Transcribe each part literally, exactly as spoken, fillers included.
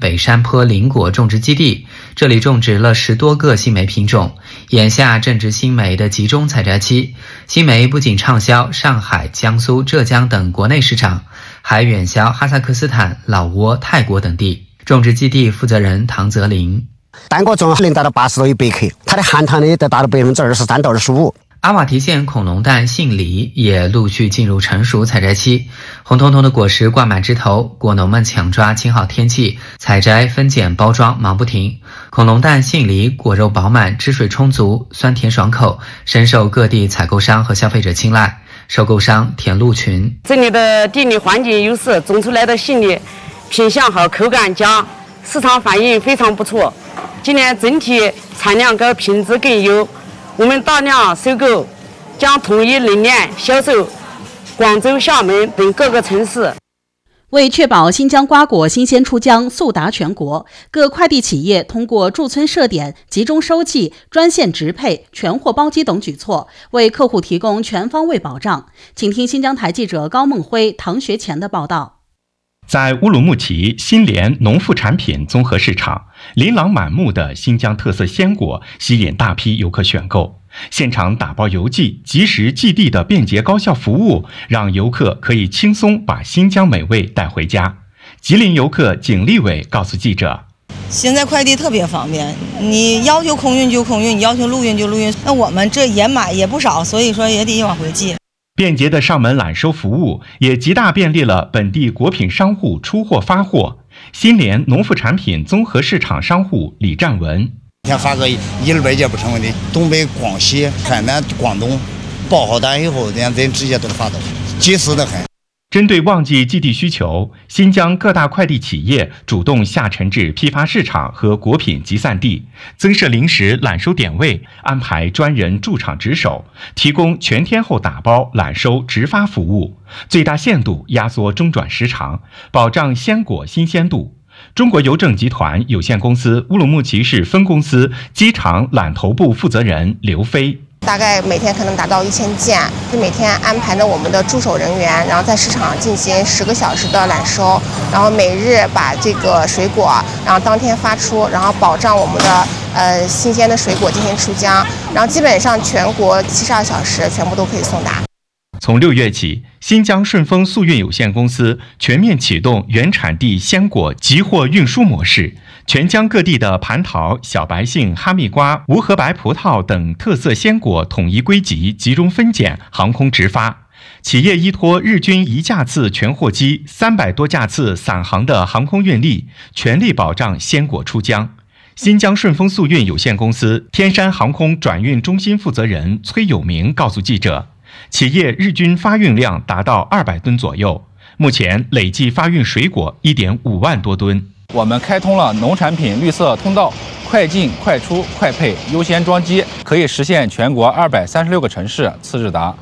北山坡林果种植基地，这里种植了十多个新梅品种，眼下正值新梅的集中采摘期。新梅不仅畅销上海、江苏、浙江等国内市场，还远销哈萨克斯坦、老挝、泰国等地。种植基地负责人唐泽林： 单个种能达到八十多亿百克，它的含糖呢得达到百分之二十三到二十五。 阿瓦提县恐龙蛋杏梨也陆续进入成熟采摘期，红彤彤的果实挂满枝头，果农们抢抓清好天气，采摘、分拣、包装忙不停。恐龙蛋杏梨果肉饱满，汁水充足，酸甜爽口，深受各地采购商和消费者青睐。收购商田路群： 这里的地理环境优势，种出来的杏梨品相好，口感佳，市场反应非常不错。今年整体产量高，品质更优。我们大量收购，将统一冷链销售广州、厦门等各个城市。 为确保新疆瓜果新鲜出疆速达全国，各快递企业通过驻村设点、集中收寄、专线直配、全货包机等举措，为客户提供全方位保障。请听新疆台记者高梦辉、唐学前的报道。 在乌鲁木齐新联农副产品综合市场，琳琅满目的新疆特色鲜果吸引大批游客选购。现场打包邮寄、及时寄递的便捷高效服务，让游客可以轻松把新疆美味带回家。吉林游客景立伟告诉记者： 现在快递特别方便，你要求空运就空运，你要求陆运就陆运。那我们这也买也不少，所以说也得往回寄。 便捷的上门揽收服务也极大便利了本地果品商户出货发货。新联农副产品综合市场商户李占文： 一天发个一二百件不成问题。东北、广西、海南、广东报好单以后，人家直接都发到，及时的很。 针对旺季寄递需求，新疆各大快递企业主动下沉至批发市场和果品集散地，增设临时揽收点位，安排专人驻场值守，提供全天候打包、揽收、直发服务，最大限度压缩中转时长，保障鲜果新鲜度。中国邮政集团有限公司乌鲁木齐市分公司机场揽投部负责人刘飞： 大概每天可能达到一千件，是每天安排的我们的驻守人员，然后在市场进行十个小时的揽收，然后每日把这个水果，然后当天发出，然后保障我们的呃新鲜的水果进行出疆，然后基本上全国七十二小时全部都可以送达。 从六月起，新疆顺丰速运有限公司全面启动原产地鲜果集货运输模式，全疆各地的蟠桃、小白杏、哈密瓜、无核白葡萄等特色鲜果统一归集，集中分拣，航空直发。企业依托日均一架次全货机、三百多架次散航的航空运力，全力保障鲜果出疆。新疆顺丰速运有限公司天山航空转运中心负责人崔有明告诉记者，企业日均发运量达到二百吨左右，目前累计发运水果 一点五万多吨。 我们开通了农产品绿色通道，快进快出快配优先装机，可以实现全国二百三十六个城市次日达。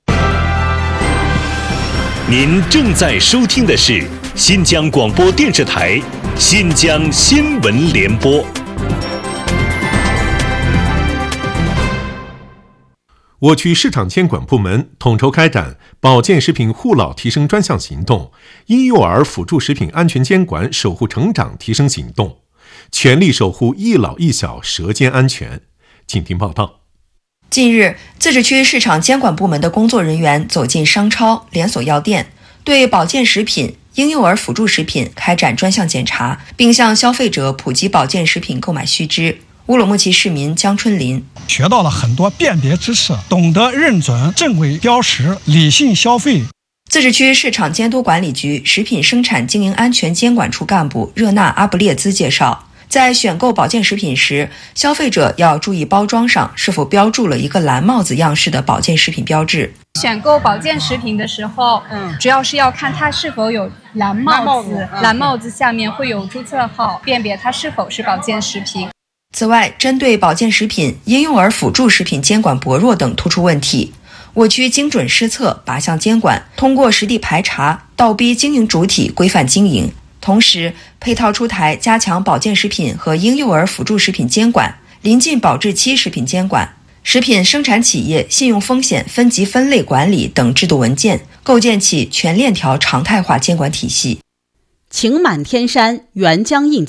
您正在收听的是新疆广播电视台新疆新闻联播。 我区市场监管部门统筹开展保健食品护老提升专项行动、婴幼儿辅助食品安全监管守护成长提升行动，全力守护一老一小舌尖安全。请听报道。 近日，自治区市场监管部门的工作人员走进商超、连锁药店，对保健食品、婴幼儿辅助食品开展专项检查，并向消费者普及保健食品购买须知。乌鲁木齐市民江春林学到了很多辨别知识，懂得认准正规标识，理性消费。 自治区市场监督管理局食品生产经营安全监管处干部热纳阿布列兹介绍，在选购保健食品时，消费者要注意包装上是否标注了一个蓝帽子样式的保健食品标志。 选购保健食品的时候，嗯，主要是要看它是否有蓝帽子，蓝帽子下面会有注册号，辨别它是否是保健食品。 此外，针对保健食品、婴幼儿辅助食品监管薄弱等突出问题，我区精准施策、靶向监管，通过实地排查，倒逼经营主体规范经营。同时，配套出台加强保健食品和婴幼儿辅助食品监管、临近保质期食品监管、食品生产企业信用风险分级分类管理等制度文件，构建起全链条常态化监管体系。 晴满天山，沅江映